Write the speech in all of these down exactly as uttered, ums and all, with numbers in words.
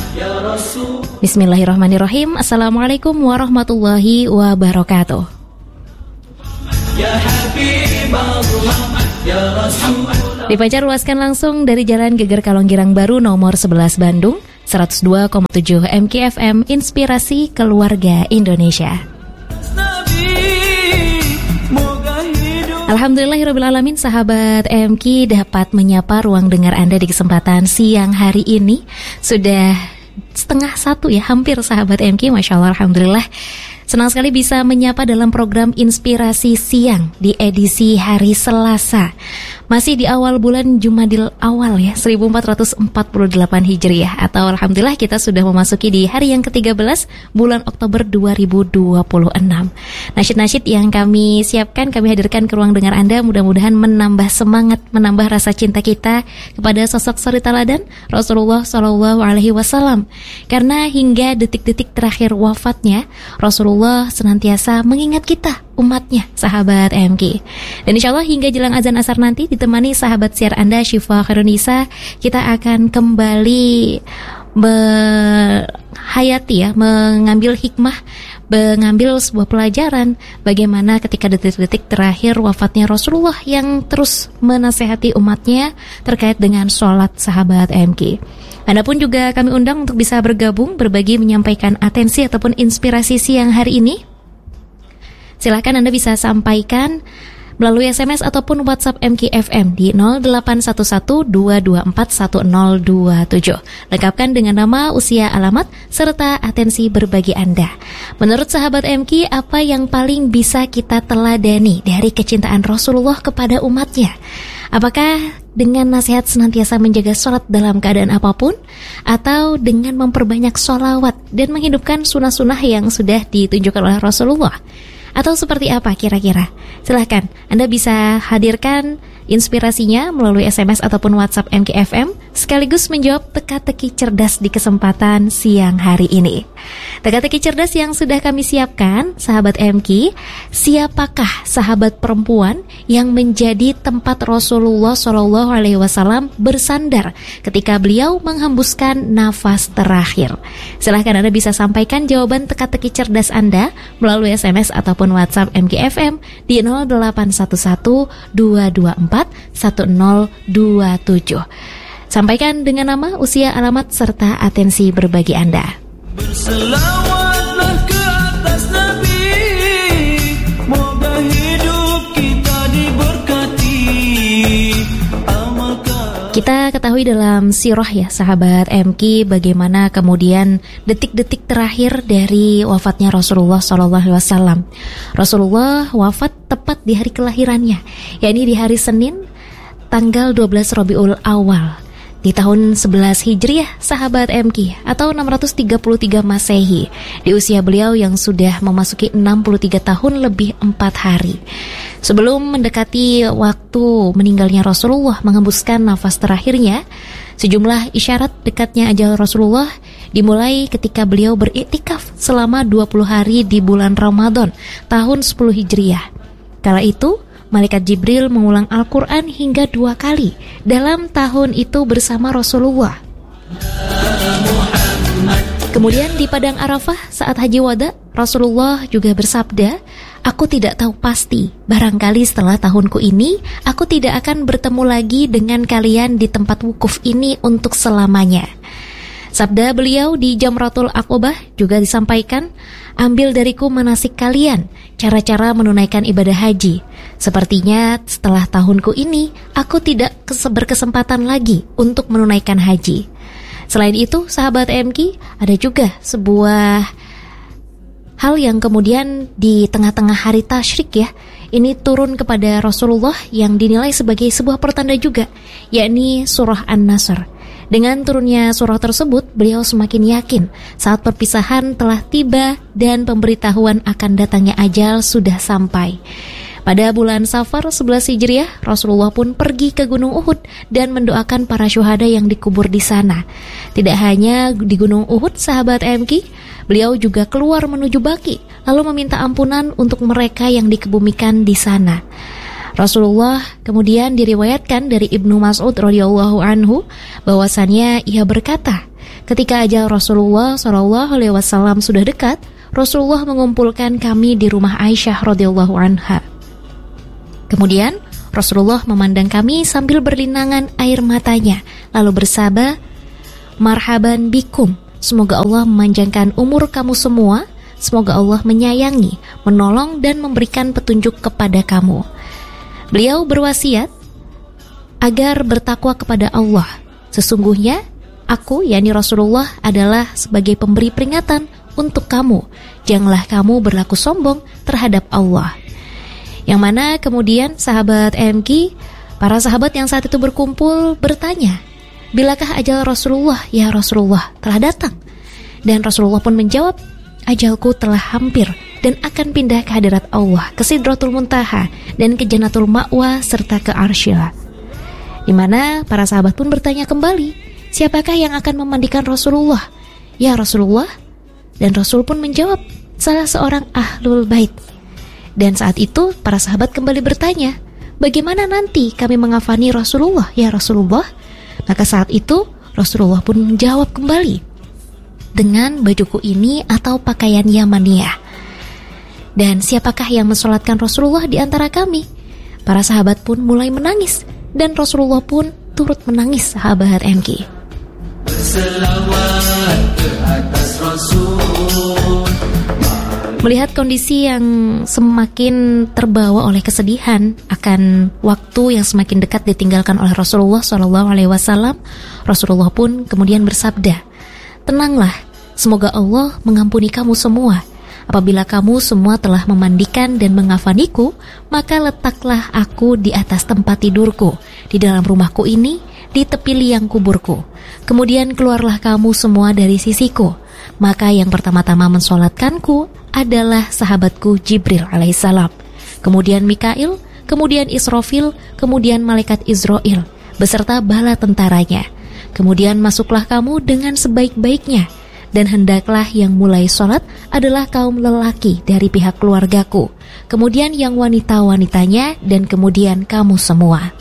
Bismillahirrahmanirrahim. Assalamualaikum warahmatullahi wabarakatuh. Dipancar luaskan langsung dari Jalan Geger Kalonggirang Baru nomor sebelas Bandung, seratus dua koma tujuh M K F M, Inspirasi Keluarga Indonesia. Alhamdulillahirrabbilalamin, sahabat M K dapat menyapa ruang dengar Anda di kesempatan siang hari ini. Sudah setengah satu ya, hampir sahabat M K, Masya Allah, Alhamdulillah. Senang sekali bisa menyapa dalam program Inspirasi Siang di edisi hari Selasa. Masih di awal bulan Jumadil Awal ya, seribu empat ratus empat puluh delapan Hijriah. Atau Alhamdulillah kita sudah memasuki di hari yang ketiga belas bulan Oktober dua ribu dua puluh enam. Nasyid-nasyid yang kami siapkan, kami hadirkan ke ruang dengar Anda, mudah-mudahan menambah semangat, menambah rasa cinta kita kepada sosok suri teladan Rasulullah Shallallahu Alaihi Wasallam. Karena hingga detik-detik terakhir wafatnya, Rasulullah senantiasa mengingat kita, umatnya, sahabat M K. Dan insya Allah hingga jelang azan asar nanti, ditemani sahabat siar Anda Syifa Khairunisa, kita akan kembali menghayati ya, mengambil hikmah, mengambil sebuah pelajaran bagaimana ketika detik-detik terakhir wafatnya Rasulullah yang terus menasehati umatnya terkait dengan sholat, sahabat M K. Anda pun juga kami undang untuk bisa bergabung, berbagi, menyampaikan atensi ataupun inspirasi siang hari ini. Silahkan Anda bisa sampaikan melalui S M S ataupun WhatsApp M K F M di nol delapan satu satu dua dua empat satu nol dua tujuh. Lengkapkan dengan nama, usia, alamat, serta atensi berbagi Anda. Menurut sahabat M K, apa yang paling bisa kita teladani dari kecintaan Rasulullah kepada umatnya? Apakah dengan nasihat senantiasa menjaga sholat dalam keadaan apapun, atau dengan memperbanyak sholawat dan menghidupkan sunnah-sunnah yang sudah ditunjukkan oleh Rasulullah? Atau seperti apa kira-kira? Silahkan Anda bisa hadirkan inspirasinya melalui S M S ataupun WhatsApp M K F M, sekaligus menjawab teka-teki cerdas di kesempatan siang hari ini. Teka-teki cerdas yang sudah kami siapkan, sahabat M K, siapakah sahabat perempuan yang menjadi tempat Rasulullah Shallallahu Alaihi Wasallam bersandar ketika beliau menghembuskan nafas terakhir? Silahkan Anda bisa sampaikan jawaban teka-teki cerdas Anda melalui S M S ataupun WhatsApp M K F M di nol delapan satu satu dua dua empat satu nol dua tujuh. Sampaikan dengan nama, usia, alamat, serta atensi berbagi Anda. Berselawatlah ke atas Nabi, moga hidup kita diberkati. Amalkan. Kita ketahui dalam sirah ya, sahabat M K, bagaimana kemudian detik-detik terakhir dari wafatnya Rasulullah Shallallahu Alaihi Wasallam. Rasulullah wafat tepat di hari kelahirannya, yakni di hari Senin, tanggal dua belas Rabiul Awal di tahun sebelas Hijriah, sahabat M K, atau enam ratus tiga puluh tiga Masehi, di usia beliau yang sudah memasuki enam puluh tiga tahun lebih empat hari. Sebelum mendekati waktu meninggalnya Rasulullah menghembuskan nafas terakhirnya, sejumlah isyarat dekatnya ajal Rasulullah dimulai ketika beliau beriktikaf selama dua puluh hari di bulan Ramadan tahun sepuluh Hijriah. Kala itu Malaikat Jibril mengulang Al-Quran hingga dua kali dalam tahun itu bersama Rasulullah. Kemudian di Padang Arafah saat Haji Wada, Rasulullah juga bersabda, "Aku tidak tahu pasti, barangkali setelah tahunku ini, aku tidak akan bertemu lagi dengan kalian di tempat wukuf ini untuk selamanya." Sabda beliau di Jamratul Aqobah juga disampaikan, "Ambil dariku manasik kalian, cara-cara menunaikan ibadah haji. Sepertinya setelah tahunku ini, aku tidak berkesempatan lagi untuk menunaikan haji." Selain itu, sahabat M K, ada juga sebuah hal yang kemudian di tengah-tengah hari tasyrik ya, ini turun kepada Rasulullah yang dinilai sebagai sebuah pertanda juga, yakni surah An-Nasr. Dengan turunnya surah tersebut, beliau semakin yakin saat perpisahan telah tiba dan pemberitahuan akan datangnya ajal sudah sampai. Pada bulan Safar sebelas Hijriah, Rasulullah pun pergi ke Gunung Uhud dan mendoakan para syuhada yang dikubur di sana. Tidak hanya di Gunung Uhud, sahabat M K, beliau juga keluar menuju Baqi, lalu meminta ampunan untuk mereka yang dikebumikan di sana. Rasulullah kemudian diriwayatkan dari Ibnu Mas'ud radhiyallahu anhu bahwasannya ia berkata, Ketika ajal Rasulullah shallallahu alaihi wasallam sudah dekat, Rasulullah mengumpulkan kami di rumah Aisyah radhiyallahu anha. Kemudian Rasulullah memandang kami sambil berlinangan air matanya, lalu bersabda, "Marhaban bikum, semoga Allah memanjangkan umur kamu semua, semoga Allah menyayangi, menolong dan memberikan petunjuk kepada kamu." Beliau berwasiat agar bertakwa kepada Allah. Sesungguhnya aku, yakni Rasulullah, adalah sebagai pemberi peringatan untuk kamu. Janganlah kamu berlaku sombong terhadap Allah. Yang mana kemudian sahabat M K, para sahabat yang saat itu berkumpul bertanya, "Bilakah ajal Rasulullah, ya Rasulullah, telah datang?" Dan Rasulullah pun menjawab, "Ajalku telah hampir dan akan pindah ke hadirat Allah, ke Sidratul Muntaha dan ke Jannatul Ma'wa serta ke Arsyillah." Di mana para sahabat pun bertanya kembali, "Siapakah yang akan memandikan Rasulullah, ya Rasulullah?" Dan Rasul pun menjawab, "Salah seorang ahlul bait." Dan saat itu para sahabat kembali bertanya, "Bagaimana nanti kami mengafani Rasulullah, ya Rasulullah?" Maka saat itu Rasulullah pun menjawab kembali, "Dengan bajuku ini atau pakaian Yamaniyah." Dan siapakah yang mensolatkan Rasulullah di antara kami? Para sahabat pun mulai menangis, dan Rasulullah pun turut menangis, sahabat M K. Selawat ke atas Rasul. Melihat kondisi yang semakin terbawa oleh kesedihan akan waktu yang semakin dekat ditinggalkan oleh Rasulullah shallallahu alaihi wasallam, Rasulullah pun kemudian bersabda, "Tenanglah, semoga Allah mengampuni kamu semua. Apabila kamu semua telah memandikan dan mengafaniku, maka letaklah aku di atas tempat tidurku, di dalam rumahku ini, di tepi liang kuburku. Kemudian keluarlah kamu semua dari sisiku. Maka yang pertama-tama mensolatkanku adalah sahabatku Jibril alaihissalam, kemudian Mikail, kemudian Israfil, kemudian malaikat Israel, beserta bala tentaranya. Kemudian masuklah kamu dengan sebaik-baiknya. Dan hendaklah yang mulai sholat adalah kaum lelaki dari pihak keluargaku, kemudian yang wanita-wanitanya, dan kemudian kamu semua."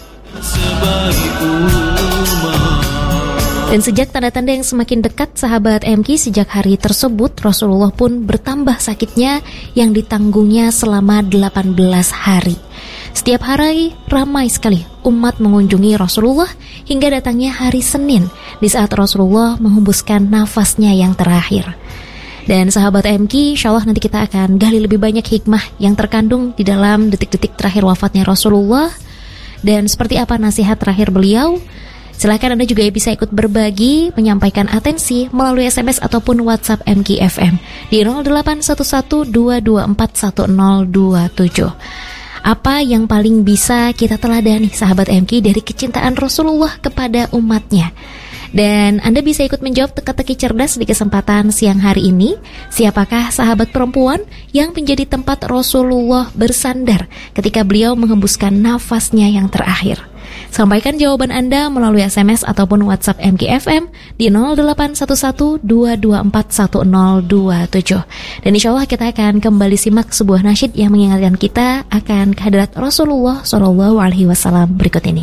Dan sejak tanda-tanda yang semakin dekat, sahabat M K, sejak hari tersebut Rasulullah pun bertambah sakitnya yang ditanggungnya selama delapan belas hari. Setiap hari ramai sekali umat mengunjungi Rasulullah hingga datangnya hari Senin, di saat Rasulullah menghembuskan nafasnya yang terakhir. Dan sahabat M K, insya Allah nanti kita akan gali lebih banyak hikmah yang terkandung di dalam detik-detik terakhir wafatnya Rasulullah, dan seperti apa nasihat terakhir beliau. Silahkan Anda juga bisa ikut berbagi, menyampaikan atensi melalui S M S ataupun WhatsApp M K F M di nol delapan satu satu dua dua empat satu nol dua tujuh. Apa yang paling bisa kita teladani, sahabat M K, dari kecintaan Rasulullah kepada umatnya? Dan Anda bisa ikut menjawab teka-teki cerdas di kesempatan siang hari ini. Siapakah sahabat perempuan yang menjadi tempat Rasulullah bersandar ketika beliau menghembuskan nafasnya yang terakhir? Sampaikan jawaban Anda melalui S M S ataupun WhatsApp M K F M di nol delapan satu satu dua dua empat satu nol dua tujuh. Dan insya Allah kita akan kembali simak sebuah nasyid yang mengingatkan kita akan kehadirat Rasulullah shallallahu alaihi wasallam berikut ini.